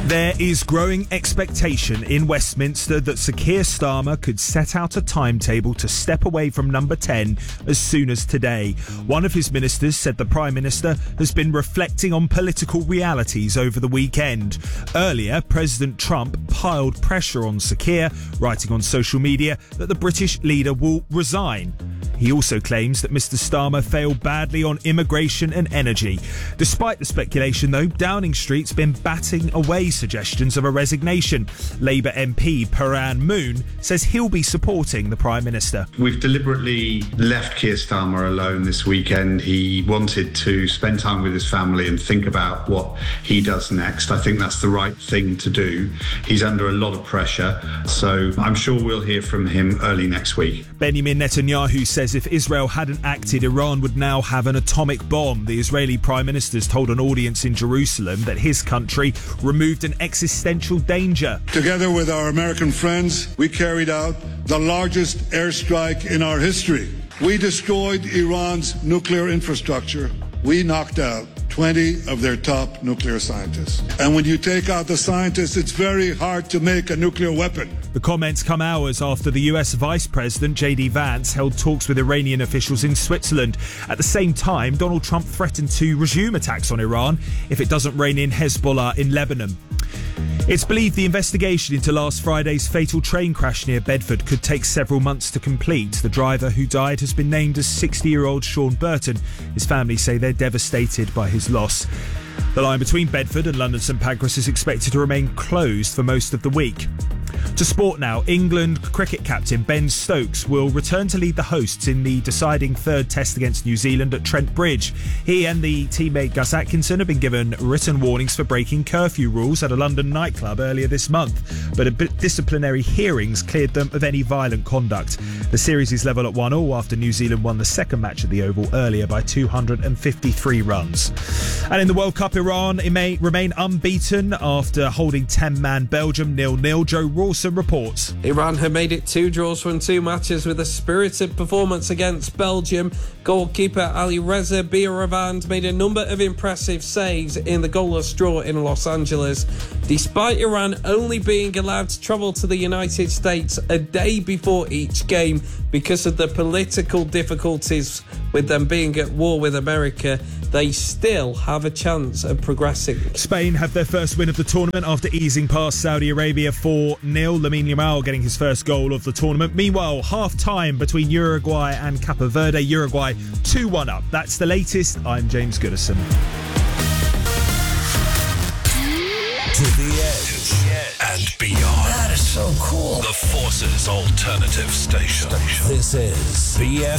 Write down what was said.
There is growing expectation in Westminster that Sir Keir Starmer could set out a timetable to step away from number 10 as soon as today. One of his ministers said the Prime Minister has been reflecting on political realities over the weekend. Earlier, President Trump piled pressure on Sir Keir, writing on social media that the British leader will resign. He also claims that Mr Starmer failed badly on immigration and energy. Despite the speculation, though, Downing Street's been batting away suggestions of a resignation. Labour MP Paran Moon says he'll be supporting the Prime Minister. We've deliberately left Keir Starmer alone this weekend. He wanted to spend time with his family and think about what he does next. I think that's the right thing to do. He's under a lot of pressure, so I'm sure we'll hear from him early next week. Benjamin Netanyahu says if Israel hadn't acted, Iran would now have an atomic bomb. The Israeli Prime Minister's told an audience in Jerusalem that his country removed an existential danger. Together with our American friends, we carried out the largest airstrike in our history. We destroyed Iran's nuclear infrastructure. We knocked out 20 of their top nuclear scientists. And when you take out the scientists, it's very hard to make a nuclear weapon. The comments come hours after the US Vice President J.D. Vance held talks with Iranian officials in Switzerland. At the same time, Donald Trump threatened to resume attacks on Iran if it doesn't rein in Hezbollah in Lebanon. It's believed the investigation into last Friday's fatal train crash near Bedford could take several months to complete. The driver who died has been named as 60-year-old Sean Burton. His family say they're devastated by his loss. The line between Bedford and London St Pancras is expected to remain closed for most of the week. To sport now, England cricket captain Ben Stokes will return to lead the hosts in the deciding third test against New Zealand at Trent Bridge. He and the teammate Gus Atkinson have been given written warnings for breaking curfew rules at a London nightclub earlier this month, but disciplinary hearings cleared them of any violent conduct. The series is level at 1-1 after New Zealand won the second match at the Oval earlier by 253 runs. And in the World Cup, Iran remain unbeaten after holding 10-man Belgium 0-0. Joe Rawson reports. Iran have made it 2 draws from 2 matches with a spirited performance against Belgium. Goalkeeper Ali Reza Beiravand made a number of impressive saves in the goalless draw in Los Angeles. Despite Iran only being allowed to travel to the United States a day before each game because of the political difficulties with them being at war with America, they still have a chance of progressing. Spain have their first win of the tournament after easing past Saudi Arabia 4-0. Lamine Yamal getting his first goal of the tournament. Meanwhile, half-time between Uruguay and Cape Verde. Uruguay 2-1 up. That's the latest. I'm James Goodison. To the edge and beyond. That is so cool. The Forces Alternative Station. This is BFM.